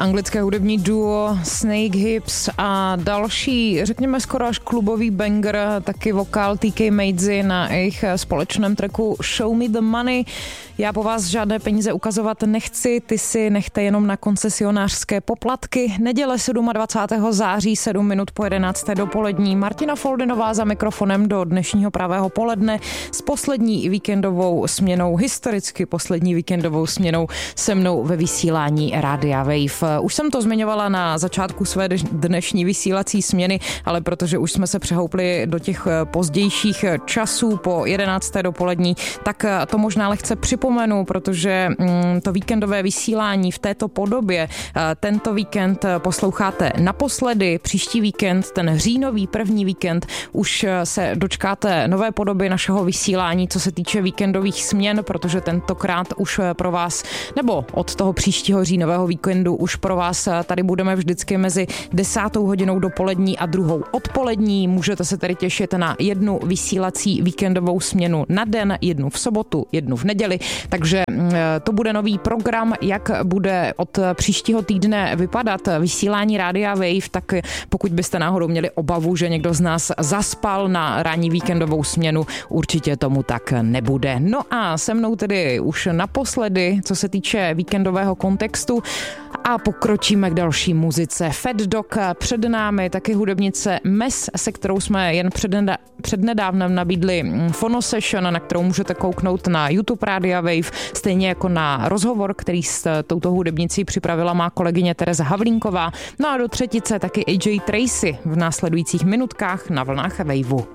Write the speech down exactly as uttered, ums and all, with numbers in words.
Anglické hudební duo Snake Hips a další, řekněme skoro až klubový banger, taky vokál T K Madesy na jejich společném tracku Show Me The Money. Já po vás žádné peníze ukazovat nechci, ty si nechte jenom na koncesionářské poplatky. Neděle dvacátého sedmého září, sedm minut po jedenácté dopolední. Martina Foldinová za mikrofonem do dnešního pravého poledne s poslední víkendovou směnou, historicky poslední víkendovou směnou se mnou ve vysílání Rádia Wave. Už jsem to zmiňovala na začátku své dnešní vysílací směny, ale protože už jsme se přehoupli do těch pozdějších časů po jedenácté dopolední, tak to možná lehce připomenu, protože to víkendové vysílání v této podobě tento víkend posloucháte naposledy. Příští víkend, ten říjnový první víkend, už se dočkáte nové podoby našeho vysílání, co se týče víkendových směn, protože tentokrát už pro vás, nebo od toho příštího říjnového víkendu už pro vás tady budeme vždycky mezi desátou hodinou dopolední a druhou odpolední. Můžete se tedy těšit na jednu vysílací víkendovou směnu na den, jednu v sobotu, jednu v neděli, takže to bude nový program, jak bude od příštího týdne vypadat vysílání Rádia Wave, tak pokud byste náhodou měli obavu, že někdo z nás zaspal na ranní víkendovou směnu, určitě tomu tak nebude. No a se mnou tedy už naposledy, co se týče víkendového kontextu, a pokročíme k další muzice. Fat Dog před námi, taky hudebnice Mes, se kterou jsme jen předneda- přednedávnem nabídli Phono Session, na kterou můžete kouknout na YouTube Rádia Wave, stejně jako na rozhovor, který s touto hudebnicí připravila má kolegyně Tereza Havlínková. No a do třetice taky A J Tracey v následujících minutkách na vlnách Waveu.